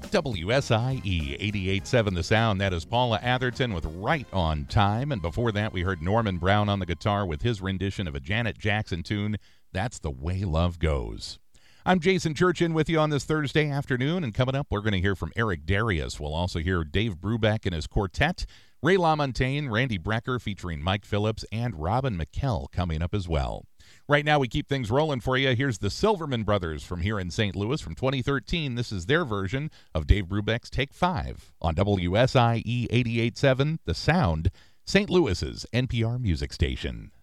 WSIE 88.7 The Sound. That is Paula Atherton with Right on Time. And before that, we heard Norman Brown on the guitar with his rendition of a Janet Jackson tune, That's the Way Love Goes. I'm Jason Churchin with you on this Thursday afternoon, and coming up, we're going to hear from Eric Darius. We'll also hear Dave Brubeck and his quartet, Ray LaMontagne, Randy Brecker featuring Mike Phillips, and Robin McKell coming up as well. Right now, we keep things rolling for you. Here's the Silverman Brothers from here in St. Louis from 2013. This is their version of Dave Brubeck's Take 5 on WSIE 88.7 The Sound, St. Louis's NPR music station.